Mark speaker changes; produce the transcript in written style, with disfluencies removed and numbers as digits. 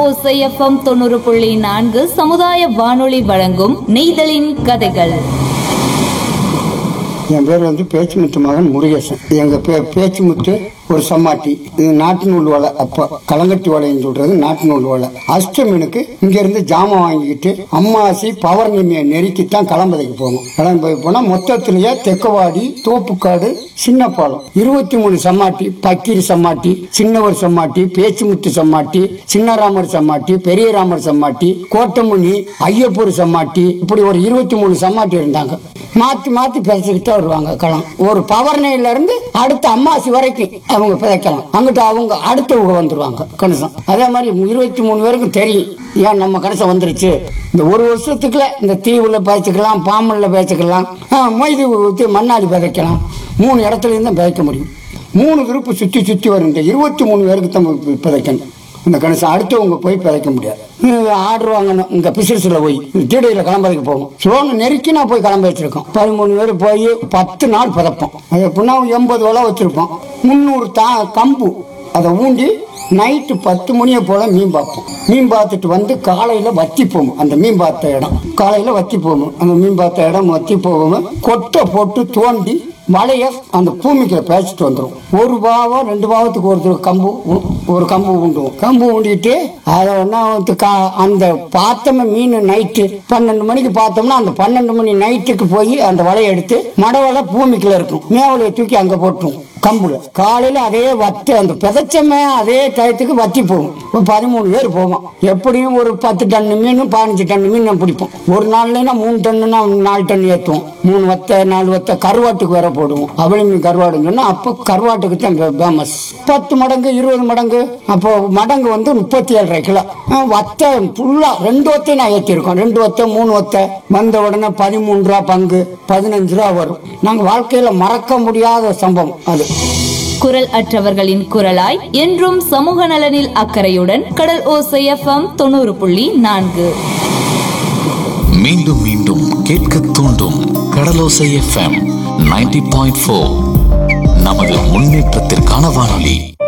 Speaker 1: ஓசை எஃப்எம் 90.4 சமுதாய வானொலி வழங்கும் நெய்தலின் கதைகள்.
Speaker 2: என் பேர் பேச்சுமுத்து மகன் முருகேசன். எங்க பேச்சுமுத்து ஒரு சம்மாட்டி. இது நாட்டு நூல் வலை. அப்ப கலங்கட்டி வலைன்னு சொல்றது நாட்டு நூல் வலை. அஷ்டமீனுக்கு இங்க இருந்து ஜாமான் வாங்கிக்கிட்டு அம்மாசி பௌர்ணமியை நெருக்கித்தான் களம்பதைக்கு போகணும். களம்பதை போனா மொத்தத்திலேயே தெக்கவாடி, தோப்புக்காடு, சின்னப்பாலம் 23 சம்மாட்டி. பக்கீர் சம்மாட்டி, சின்னவர் சம்மாட்டி, பேச்சுமுத்து சம்மாட்டி, சின்னராமர் சம்மாட்டி, பெரிய ராமர் சம்மாட்டி, கோட்டமுனி, ஐயப்பூர் சம்மாட்டி, இப்படி ஒரு 23 சம்மாட்டி இருந்தாங்க. மாத்தி மாத்தி பேசிக்கிட்டே வருவாங்க களம். ஒரு பௌர்ணமியில இருந்து அடுத்த அம்மாசி வரைக்கும் அவங்க பிழைக்கலாம். அங்கிட்ட அவங்க அடுத்தவங்க வந்துருவாங்க கணிசம். அதே மாதிரி 23 பேருக்கும் தெரியும் ஏன் நம்ம கணிசம் வந்துருச்சு. இந்த ஒரு வருஷத்துக்குள்ள இந்த தீவுல பேசிக்கலாம், பாம்பன்ல பேசிக்கலாம், மொய்து ஊற்றி மண்ணாடி விதைக்கலாம். 3 இடத்துல இருந்து விதைக்க முடியும். 3 குரூப் சுத்தி சுத்தி வரும். இந்த 23 பேருக்கு தான் விதைக்கணும். இந்த கணிசம் அடுத்தவங்க போய் பிழைக்க முடியாது. ஆர்டர் வாங்கணும். இங்க பிசினஸ்ல போய் டீடையில கிளம்பறதுக்கு போகும். சோனு நெருக்கி நான் போய் கிளம்ப வச்சிருக்கோம். 13 பேர் போய் 10 நாள் பதப்போம். அது எப்படின்னா 80 வலை வச்சிருப்போம். 300 கம்பு அதை ஊண்டி நைட்டு 10 மணியை போல மீன் பார்ப்போம். மீன் பார்த்துட்டு வந்து காலையில வத்தி போகும். அந்த மீன் பார்த்த இடம் காலையில வத்தி போகும். அந்த மீன் பார்த்த இடம் வத்தி போகும். கொட்டை போட்டு தோண்டி மழைய அந்த பூமிக்கு பேசிட்டு வந்துடும். 1 பாவம் 2 பாவத்துக்கு ஒரு கம்பு ஊண்டுவோம். கம்பு ஊண்டிட்டு அதை அந்த பார்த்தோம்னா மீன் நைட்டு 12 மணிக்கு பார்த்தோம்னா அந்த 12 மணி நைட்டுக்கு போய் அந்த வலையை எடுத்து மடவலை பூமிக்குள்ள இருக்கும். மேவலையை தூக்கி அங்க போட்டுரும். கம்புல காலையில அதே வத்தி அந்த பிதைச்சமே அதே டயத்துக்கு வத்தி போகும். 13 பேர் போவோம். எப்படியும் ஒரு 10 டன் மீன் 15 டன் மீன் பிடிப்போம். ஒரு நாள்லன்னா 3 டன்னுனா 4 டன் ஏற்றுவோம். 3 வத்தை 4 வத்தை கருவாட்டுக்கு வேற போடுவோம். அவளி மீன் கருவாடுன்னு சொன்னா அப்போ கருவாட்டுக்கு தான் ஃபேமஸ். 10 மடங்கு 20 மடங்கு. அப்போ மடங்கு 37.5 கிலோ. வத்தை ஃபுல்லா 2 வத்தை நான் ஏற்றிருக்கோம். 2 வத்தை 3 வத்தை வந்த உடனே 13 ரூபா பங்கு 15 ரூபா வரும். நாங்க வாழ்க்கையில மறக்க முடியாத சம்பவம் அது.
Speaker 1: குரல் அற்றவர்களின் குரலாய் என்றும் சமூக நலனில் அக்கறையுடன் கடல் ஓசை எஃப்எம் 90.4.
Speaker 3: மீண்டும் மீண்டும் கேட்க தூண்டும் கடலோசை எஃப்எம் 90.4. நமது முன்னேற்றத்திற்கான வானொலி.